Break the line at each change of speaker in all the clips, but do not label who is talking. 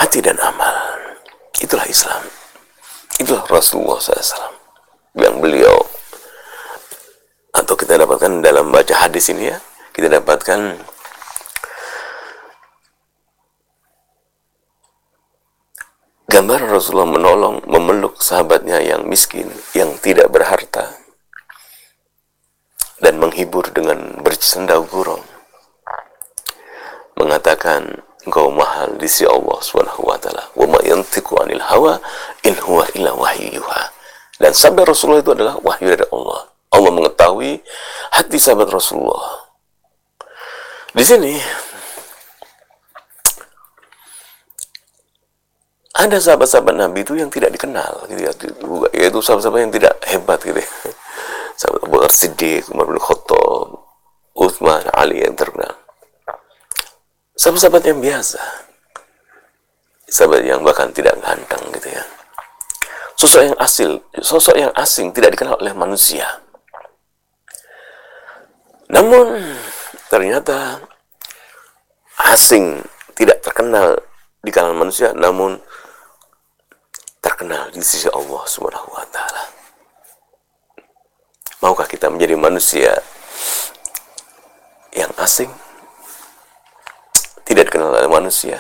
hati dan amal. Itulah Islam. Itulah Rasulullah SAW yang beliau, atau kita dapatkan dalam baca hadis ini ya, kita dapatkan gambar Rasulullah menolong, memeluk sahabatnya yang miskin, yang tidak berharta, dan menghibur dengan bercandau gurau, mengatakan, engkau mahal di sisi Allah Subhanahu wa taala. Wa ma yantiqu 'anil hawa in huwa illa wahyu yuha. Dan sabda Rasulullah itu adalah wahyu dari Allah. Allah mengetahui hati sahabat Rasulullah. Di sini ada sahabat-sahabat Nabi itu yang tidak dikenal, gitu ya, yaitu sahabat-sahabat yang tidak hebat, gitu ya. Sahabat Abu Bakar Siddiq, Umar bin Khattab, Utsman, Ali yang terkenal. Sahabat-sahabat yang biasa, sahabat yang bahkan tidak ganteng, gitu ya. Sosok yang asing tidak dikenal oleh manusia. Namun ternyata asing, tidak terkenal di kalangan manusia, namun terkenal di sisi Allah Subhanahu wa taala. Maukah kita menjadi manusia yang asing, tidak dikenal oleh manusia?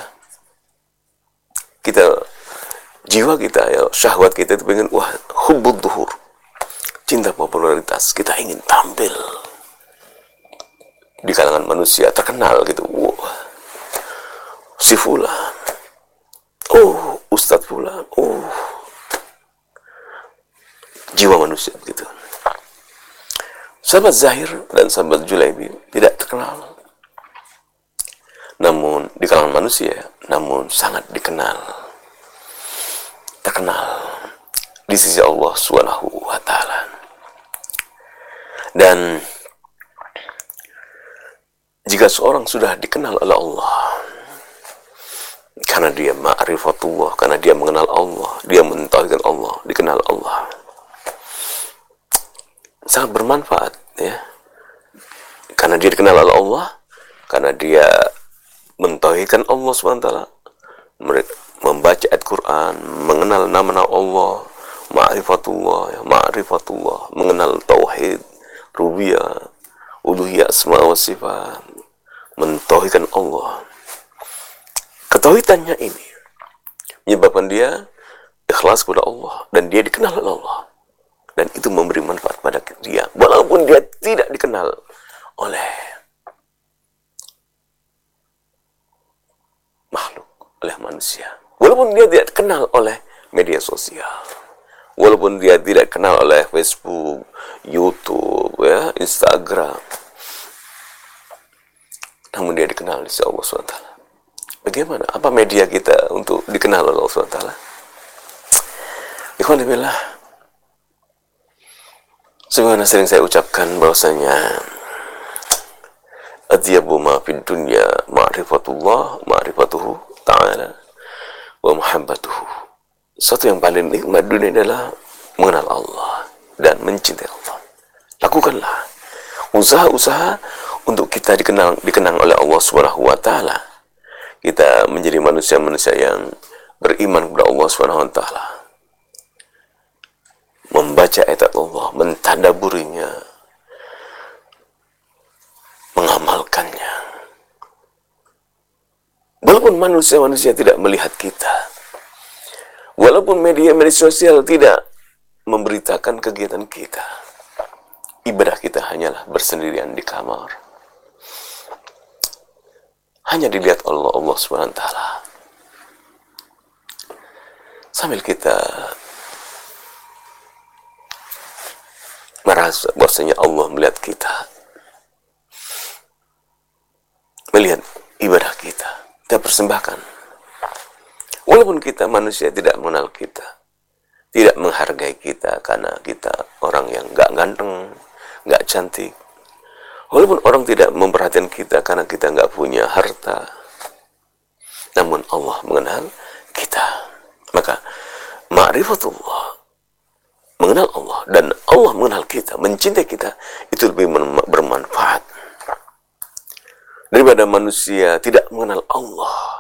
Jiwa kita, ya, syahwat kita itu pengen, hubbud duhur, cinta popularitas. Kita ingin tampil di kalangan manusia, terkenal gitu. Si fulan, Ustadz fulan, jiwa manusia begitu. Sahabat Zahir dan sahabat Julaibi tidak terkenal, namun di kalangan manusia, namun sangat terkenal di sisi Allah Subhanahu wa taala. Dan jika seorang sudah dikenal oleh Allah karena dia ma'rifatullah, karena dia mengenal Allah, dia mentauhidkan Allah, dikenal Allah, sangat bermanfaat, ya. Karena dia dikenal oleh Allah, karena dia mentauhidkan Allah SWT, membaca ayat Quran, mengenal nama-nama Allah, ma'rifatullah, mengenal tauhid, rububiyah, uluhiyah, asma wa sifat, mentauhidkan Allah. Ketauhidannya ini menyebabkan dia ikhlas kepada Allah dan dia dikenal oleh Allah, dan itu memberi manfaat pada dia walaupun dia tidak dikenal oleh makhluk, oleh manusia, walaupun dia tidak dikenal oleh media sosial, walaupun dia tidak dikenal oleh Facebook, YouTube, ya, Instagram, namun dia dikenal di sisi Allah SWT. Bagaimana? Apa media kita untuk dikenal oleh Allah SWT? Ikhwan billah, sebagaimana sering saya ucapkan bahwasanya atyabu ma fid dunya ma'rifatuhu ta'ala wa muhabbatuhu. Satu yang paling nikmat dunia adalah mengenal Allah dan mencintai Allah. Lakukanlah usaha-usaha untuk kita dikenang oleh Allah Subhanahu wa taala. Kita menjadi manusia-manusia yang beriman kepada Allah Subhanahu wa taala, membaca ayat Allah, mentadaburinya, mengamalkannya. Walaupun manusia-manusia tidak melihat kita, walaupun media-media sosial tidak memberitakan kegiatan kita, ibadah kita hanyalah bersendirian di kamar, hanya dilihat Allah Subhanahu wa taala. Sambil kita merasa bahwasanya Allah melihat kita, melihat ibadah kita persembahkan. Walaupun kita manusia tidak mengenal kita, tidak menghargai kita karena kita orang yang gak ganteng, gak cantik, walaupun orang tidak memperhatikan kita karena kita gak punya harta, namun Allah mengenal kita. Maka ma'rifatullah, mengenal Allah, dan Allah mengenal kita, mencintai kita, itu lebih bermanfaat daripada manusia tidak mengenal Allah